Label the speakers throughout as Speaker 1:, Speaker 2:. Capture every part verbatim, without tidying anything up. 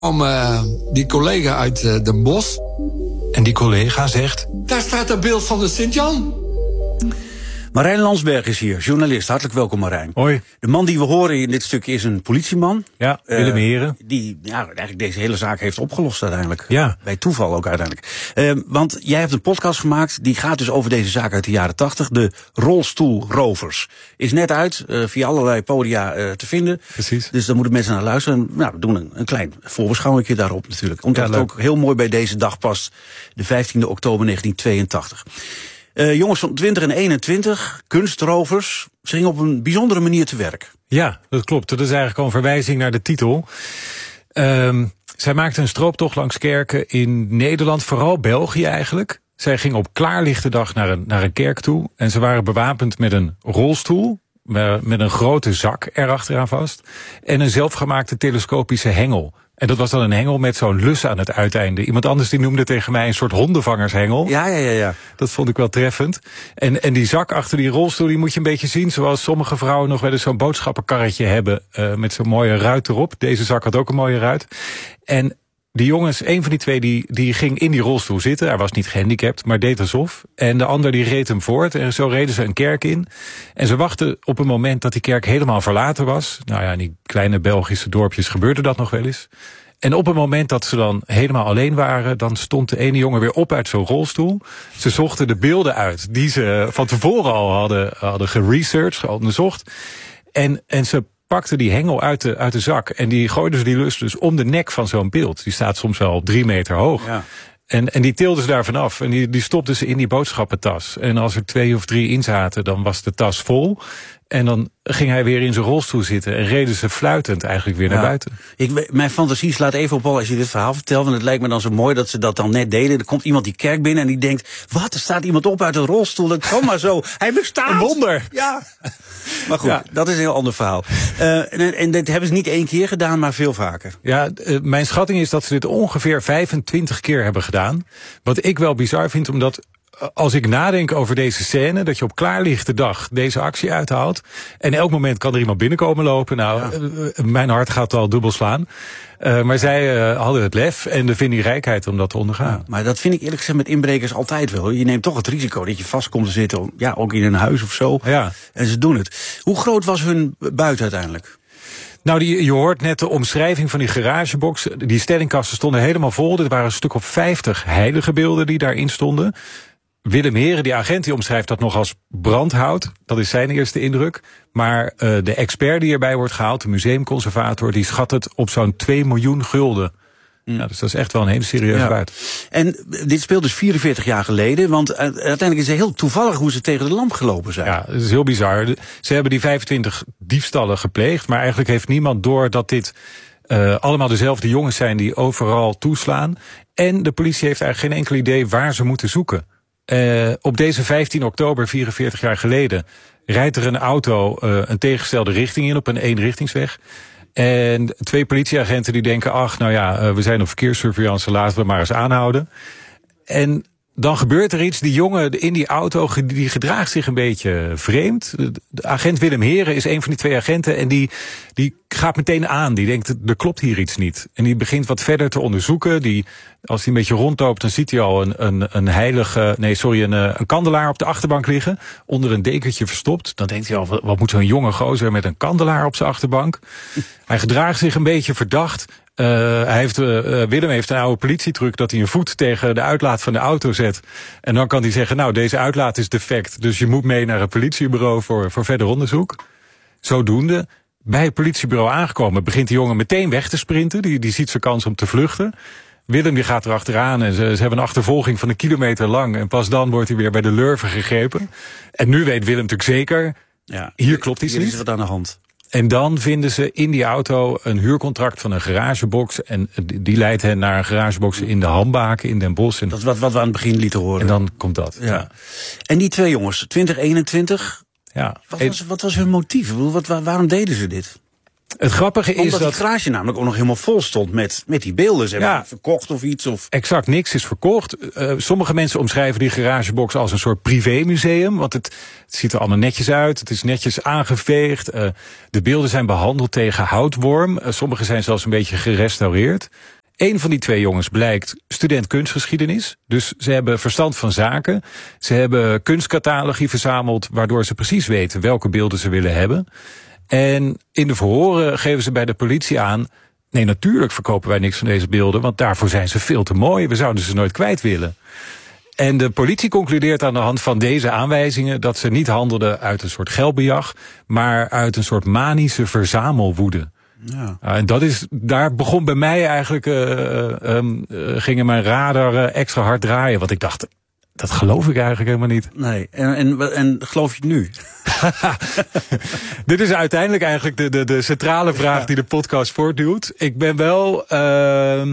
Speaker 1: Om uh, die collega uit uh, Den Bosch.
Speaker 2: En die collega zegt...
Speaker 1: Daar staat het beeld van de Sint-Jan.
Speaker 3: Marijn Landsberg is hier, journalist. Hartelijk welkom, Marijn.
Speaker 2: Hoi.
Speaker 3: De man die we horen in dit stuk is een politieman.
Speaker 2: Ja, Willem Heren.
Speaker 3: Uh, die ja, eigenlijk deze hele zaak heeft opgelost uiteindelijk.
Speaker 2: Ja.
Speaker 3: Bij toeval ook uiteindelijk. Uh, want jij hebt een podcast gemaakt, die gaat dus over deze zaak uit de jaren tachtig. De Rolstoelrovers. Is net uit, uh, via allerlei podia uh, te vinden.
Speaker 2: Precies.
Speaker 3: Dus daar moeten mensen naar luisteren. Nou, we doen een, een klein voorbeschouwingje daarop natuurlijk. Omdat
Speaker 2: ja,
Speaker 3: het ook heel mooi bij deze dag past. De vijftiende oktober negentien tweeëntachtig. Uh, jongens van twintig en eenentwintig, kunstrovers, ze gingen op een bijzondere manier te werk.
Speaker 2: Ja, dat klopt. Dat is eigenlijk al een verwijzing naar de titel. Um, zij maakten een strooptocht langs kerken in Nederland, vooral België eigenlijk. Zij gingen op klaarlichte dag naar een, naar een kerk toe. En ze waren bewapend met een rolstoel, met een grote zak erachteraan vast. En een zelfgemaakte telescopische hengel. En dat was dan een hengel met zo'n lus aan het uiteinde. Iemand anders die noemde tegen mij een soort hondenvangershengel.
Speaker 3: Ja, ja, ja, ja.
Speaker 2: Dat vond ik wel treffend. En, en die zak achter die rolstoel, die moet je een beetje zien zoals sommige vrouwen nog wel eens zo'n boodschappenkarretje hebben. Uh, met zo'n mooie ruit erop. Deze zak had ook een mooie ruit. En die jongens, een van die twee, die, die ging in die rolstoel zitten. Hij was niet gehandicapt, maar deed alsof. En de ander die reed hem voort. En zo reden ze een kerk in. En ze wachten op een moment dat die kerk helemaal verlaten was. Nou ja, in die kleine Belgische dorpjes gebeurde dat nog wel eens. En op het moment dat ze dan helemaal alleen waren, dan stond de ene jongen weer op uit zo'n rolstoel. Ze zochten de beelden uit die ze van tevoren al hadden, hadden geresearched, geonderzocht. En, en ze pakten die hengel uit de, uit de zak en die gooiden ze die lus dus om de nek van zo'n beeld. Die staat soms wel drie meter hoog. Ja. En, en die tilden ze daar vanaf en die, die stopten ze in die boodschappentas. En als er twee of drie in zaten, dan was de tas vol. En dan ging hij weer in zijn rolstoel zitten en reden ze fluitend eigenlijk weer ja. naar buiten.
Speaker 3: Ik, mijn fantasie slaat even op al als je dit verhaal vertelt. Want het lijkt me dan zo mooi dat ze dat dan net deden. Er komt iemand die kerk binnen en die denkt, wat, er staat iemand op uit een rolstoel. Dat kan maar zo. Hij bestaat.
Speaker 2: Een wonder.
Speaker 3: Ja. Maar goed, ja. dat is een heel ander verhaal. Uh, en, en dit hebben ze niet één keer gedaan, maar veel vaker.
Speaker 2: Ja, uh, mijn schatting is dat ze dit ongeveer vijfentwintig keer hebben gedaan. Wat ik wel bizar vind, omdat als ik nadenk over deze scène, dat je op klaarlichte dag deze actie uithaalt. En elk moment kan er iemand binnenkomen lopen. Nou, ja. uh, mijn hart gaat al dubbel slaan. Uh, maar zij uh, hadden het lef en de vindingrijkheid om dat te ondergaan. Ja,
Speaker 3: maar dat vind ik eerlijk gezegd met inbrekers altijd wel. Je neemt toch het risico dat je vast komt te zitten, ja, ook in een huis of zo.
Speaker 2: Ja.
Speaker 3: En ze doen het. Hoe groot was hun buit uiteindelijk?
Speaker 2: Nou, die, je hoort net de omschrijving van die garagebox. Die stellingkasten stonden helemaal vol. Er waren een stuk of vijftig heilige beelden die daarin stonden. Willem Heren, die agent, die omschrijft dat nog als brandhout. Dat is zijn eerste indruk. Maar uh, de expert die erbij wordt gehaald, de museumconservator, die schat het op zo'n twee miljoen gulden. Mm. Ja, dus dat is echt wel een hele serieuze ja. buit.
Speaker 3: En dit speelt dus vierenveertig jaar geleden. Want uiteindelijk is het heel toevallig hoe ze tegen de lamp gelopen zijn.
Speaker 2: Ja, dat is heel bizar. Ze hebben die vijfentwintig diefstallen gepleegd. Maar eigenlijk heeft niemand door dat dit uh, allemaal dezelfde jongens zijn die overal toeslaan. En de politie heeft eigenlijk geen enkel idee waar ze moeten zoeken. Uh, op deze vijftien oktober, vierenveertig jaar geleden, rijdt er een auto uh, een tegengestelde richting in op een eenrichtingsweg. En twee politieagenten die denken, ach, nou ja, uh, we zijn op verkeerssurveillance, laten we maar eens aanhouden. En dan gebeurt er iets, die jongen in die auto, die gedraagt zich een beetje vreemd. De agent Willem Heren is een van die twee agenten en die, die gaat meteen aan. Die denkt, er klopt hier iets niet. En die begint wat verder te onderzoeken. Die, als hij een beetje rondloopt, dan ziet hij al een, een, een heilige, nee sorry, een, een kandelaar op de achterbank liggen. Onder een dekentje verstopt. Dan denkt hij al, wat moet zo'n jonge gozer met een kandelaar op zijn achterbank? Hij gedraagt zich een beetje verdacht. Uh, hij heeft, uh, Willem heeft een oude politietruc dat hij een voet tegen de uitlaat van de auto zet. En dan kan hij zeggen, nou, deze uitlaat is defect, dus je moet mee naar het politiebureau voor, voor verder onderzoek. Zodoende, bij het politiebureau aangekomen, begint die jongen meteen weg te sprinten. Die, die ziet zijn kans om te vluchten. Willem die gaat er achteraan en ze, ze hebben een achtervolging van een kilometer lang. En pas dan wordt hij weer bij de lurven gegrepen. En nu weet Willem natuurlijk zeker, ja, hier klopt iets
Speaker 3: hier
Speaker 2: niet.
Speaker 3: Is wat aan de hand.
Speaker 2: En dan vinden ze in die auto een huurcontract van een garagebox. En die leidt hen naar een garagebox in de Hambaken in Den Bosch. En
Speaker 3: dat is wat, wat we aan het begin lieten horen.
Speaker 2: En dan komt dat.
Speaker 3: Ja. Ja. En die twee jongens, twintig eenentwintig.
Speaker 2: Ja.
Speaker 3: Wat was, wat was hun motief? Wat, waarom deden ze dit?
Speaker 2: Het grappige is
Speaker 3: Omdat
Speaker 2: dat...
Speaker 3: het garage namelijk ook nog helemaal vol stond met, met die beelden. Ze hebben
Speaker 2: Ja.
Speaker 3: die verkocht of iets. Of...
Speaker 2: Exact, niks is verkocht. Uh, sommige mensen omschrijven die garagebox als een soort privémuseum. Want het, het ziet er allemaal netjes uit. Het is netjes aangeveegd. Uh, de beelden zijn behandeld tegen houtworm. Uh, sommige zijn zelfs een beetje gerestaureerd. Eén van die twee jongens blijkt student kunstgeschiedenis. Dus ze hebben verstand van zaken. Ze hebben kunstcatalogie verzameld, waardoor ze precies weten welke beelden ze willen hebben. En in de verhoren geven ze bij de politie aan... nee, natuurlijk verkopen wij niks van deze beelden... want daarvoor zijn ze veel te mooi. We zouden ze nooit kwijt willen. En de politie concludeert aan de hand van deze aanwijzingen... dat ze niet handelden uit een soort geldbejag... maar uit een soort manische verzamelwoede. Ja. Uh, en dat is, daar begon bij mij eigenlijk... Uh, um, uh, gingen mijn radar uh, extra hard draaien. Want ik dacht... dat geloof ik eigenlijk helemaal niet.
Speaker 3: Nee, en, en, en geloof je het nu?
Speaker 2: Dit is uiteindelijk eigenlijk de, de, de centrale vraag ja. die de podcast voortduwt. Ik ben wel uh,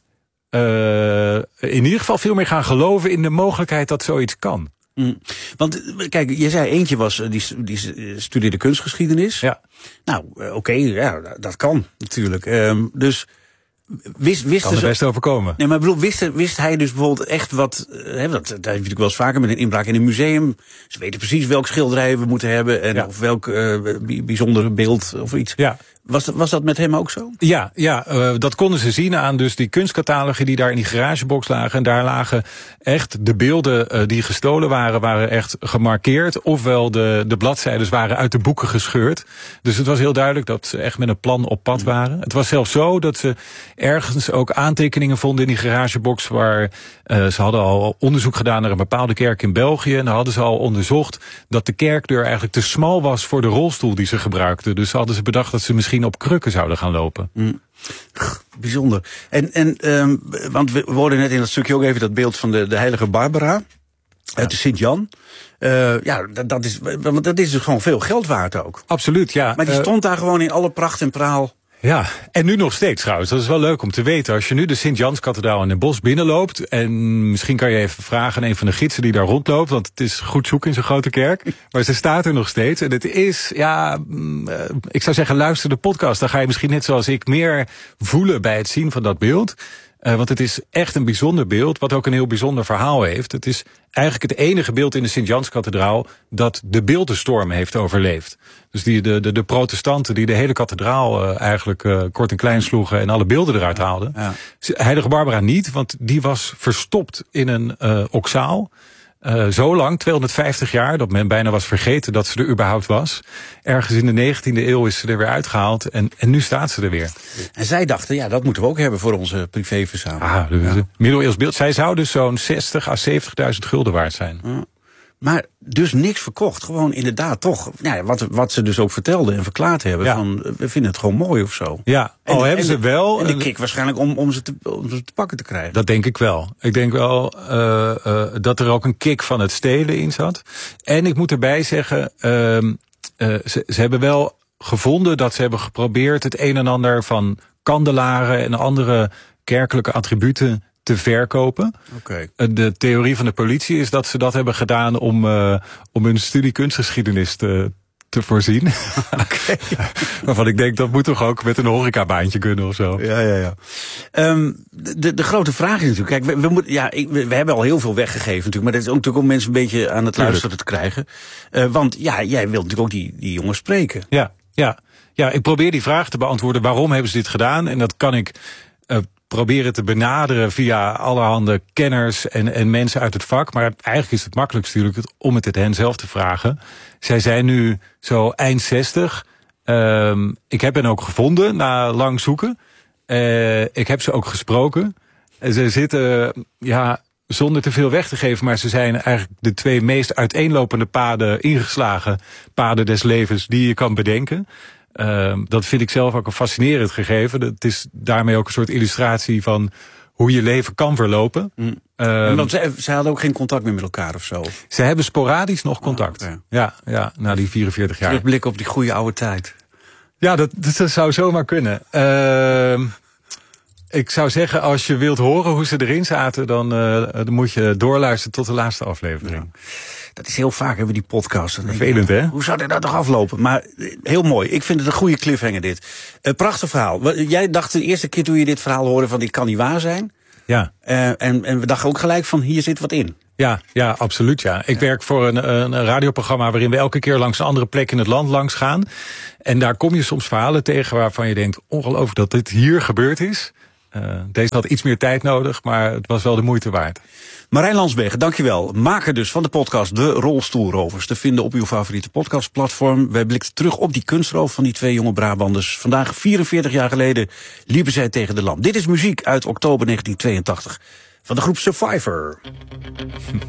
Speaker 2: uh, in ieder geval veel meer gaan geloven in de mogelijkheid dat zoiets kan.
Speaker 3: Mm. Want kijk, je zei eentje was, die, die studeerde kunstgeschiedenis.
Speaker 2: Ja.
Speaker 3: Nou, oké, okay, ja, dat kan natuurlijk. Um, dus... Wist, wist
Speaker 2: kan er best overkomen.
Speaker 3: Nee, maar ik bedoel, wist, wist hij dus bijvoorbeeld echt wat... Hè, dat, dat heb je natuurlijk wel eens vaker met een inbraak in een museum. Ze weten precies welk schilderij we moeten hebben... en ja. of welk uh, bijzondere beeld of iets.
Speaker 2: Ja.
Speaker 3: Was, was dat met hem ook zo?
Speaker 2: Ja, ja uh, dat konden ze zien aan dus die kunstcatalogen die daar in die garagebox lagen. En daar lagen echt de beelden uh, die gestolen waren, waren echt gemarkeerd. Ofwel de, de bladzijden waren uit de boeken gescheurd. Dus het was heel duidelijk dat ze echt met een plan op pad waren. Het was zelfs zo dat ze ergens ook aantekeningen vonden in die garagebox... waar uh, ze hadden al onderzoek gedaan naar een bepaalde kerk in België... en dan hadden ze al onderzocht dat de kerkdeur eigenlijk te smal was... voor de rolstoel die ze gebruikten. Dus hadden ze bedacht dat ze misschien op krukken zouden gaan lopen.
Speaker 3: Mm. Bijzonder. En, en um, want we hoorden net in dat stukje ook even dat beeld van de, de heilige Barbara... uit ja. de Sint-Jan. Uh, ja, dat, dat, is, want dat is dus gewoon veel geld waard ook.
Speaker 2: Absoluut, ja.
Speaker 3: Maar die uh, stond daar gewoon in alle pracht en praal...
Speaker 2: Ja, en nu nog steeds trouwens. Dat is wel leuk om te weten. Als je nu de Sint-Janskathedraal in Den Bosch binnenloopt... en misschien kan je even vragen aan een van de gidsen die daar rondloopt... want het is goed zoeken in zo'n grote kerk. Maar ze staat er nog steeds. En het is, ja, uh, ik zou zeggen, luister de podcast. Dan ga je misschien net zoals ik meer voelen bij het zien van dat beeld... Uh, want het is echt een bijzonder beeld, wat ook een heel bijzonder verhaal heeft. Het is eigenlijk het enige beeld in de Sint-Janskathedraal dat de beeldenstorm heeft overleefd. Dus die, de, de, de protestanten die de hele kathedraal uh, eigenlijk uh, kort en klein sloegen en alle beelden eruit haalden. Ja. Heilige Barbara niet, want die was verstopt in een uh, oksaal. Uh, zo lang, tweehonderdvijftig jaar, dat men bijna was vergeten dat ze er überhaupt was. Ergens in de negentiende eeuw is ze er weer uitgehaald en, en nu staat ze er weer.
Speaker 3: En zij dachten, ja, dat moeten we ook hebben voor onze privéverzameling.
Speaker 2: Ah, dus ja. Middeleeuws beeld. Zij zou dus zo'n zestig à zeventigduizend gulden waard zijn.
Speaker 3: Ja. Maar dus niks verkocht. Gewoon inderdaad toch. Nou ja, wat, wat ze dus ook vertelden en verklaard hebben. Ja. Van, we vinden het gewoon mooi of zo.
Speaker 2: Ja,
Speaker 3: en,
Speaker 2: al hebben
Speaker 3: en
Speaker 2: ze
Speaker 3: de,
Speaker 2: wel.
Speaker 3: En de kick waarschijnlijk om, om, ze te, om ze te pakken te krijgen.
Speaker 2: Dat denk ik wel. Ik denk wel uh, uh, dat er ook een kick van het stelen in zat. En ik moet erbij zeggen, uh, uh, ze, ze hebben wel gevonden dat ze hebben geprobeerd het een en ander van kandelaren en andere kerkelijke attributen te verkopen.
Speaker 3: Okay.
Speaker 2: De theorie van de politie is dat ze dat hebben gedaan om, uh, om hun studie kunstgeschiedenis te, te voorzien.
Speaker 3: Okay.
Speaker 2: Waarvan ik denk, dat moet toch ook met een horecabaantje kunnen of zo.
Speaker 3: Ja, ja, ja. Um, de, de grote vraag is natuurlijk, kijk, we, we, moeten, ja, ik, we, we hebben al heel veel weggegeven natuurlijk, maar dat is ook natuurlijk om mensen een beetje aan het luisteren te krijgen. Uh, want ja, jij wilt natuurlijk ook die, die jongens spreken.
Speaker 2: Ja, ja, ja, ik probeer die vraag te beantwoorden. Waarom hebben ze dit gedaan? En dat kan ik uh, proberen te benaderen via allerhande kenners en, en mensen uit het vak. Maar eigenlijk is het makkelijkst natuurlijk om het het hen zelf te vragen. Zij zijn nu zo eind zestig. Um, ik heb hen ook gevonden na lang zoeken. Uh, ik heb ze ook gesproken. Ze zitten, ja, zonder te veel weg te geven, maar ze zijn eigenlijk de twee meest uiteenlopende paden ingeslagen. Paden des levens die je kan bedenken. Uh, dat vind ik zelf ook een fascinerend gegeven. Het is daarmee ook een soort illustratie van hoe je leven kan verlopen.
Speaker 3: Mm. Um, want ze, ze hadden ook geen contact meer met elkaar of zo?
Speaker 2: Ze hebben sporadisch nog contact. Oh, okay. Ja, ja, na die vierenveertig jaar.
Speaker 3: Terugblikken op die goede oude tijd.
Speaker 2: Ja, dat, dat zou zomaar kunnen. Uh, ik zou zeggen, als je wilt horen hoe ze erin zaten, dan, uh, dan moet je doorluisteren tot de laatste aflevering. Ja.
Speaker 3: Dat is heel vaak, hebben we die podcast.
Speaker 2: Vervelend, hè?
Speaker 3: Hoe zou dit nou toch aflopen? Maar heel mooi. Ik vind het een goede cliffhanger, dit. Uh, prachtig verhaal. Jij dacht de eerste keer toen je dit verhaal hoorde van dit kan niet waar zijn.
Speaker 2: Ja.
Speaker 3: Uh, en, en we dachten ook gelijk van hier zit wat in.
Speaker 2: Ja, ja, absoluut. Ja. Ik ja. werk voor een, een radioprogramma waarin we elke keer langs een andere plek in het land langs gaan. En daar kom je soms verhalen tegen waarvan je denkt, ongelooflijk dat dit hier gebeurd is. Uh, deze had iets meer tijd nodig, maar het was wel de moeite waard.
Speaker 3: Marijn Landsbergen, dankjewel. Maker dus van de podcast De Rolstoelrovers. Te vinden op uw favoriete podcastplatform. Wij blikten terug op die kunstroof van die twee jonge Brabanders. Vandaag, vierenveertig jaar geleden, liepen zij tegen de lamp. Dit is muziek uit oktober negentien tweeëntachtig van de groep Survivor.